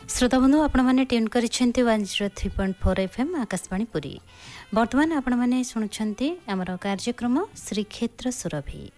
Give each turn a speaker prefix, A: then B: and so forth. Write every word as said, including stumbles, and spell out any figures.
A: श्रोता बंधु आपण मैंने tune करिसेंती one zero three point four FM Akashvani Puri. वर्तमान आपण मैंने शुणुछंती आमर कार्यक्रम श्रीक्षेत्र सुरभि।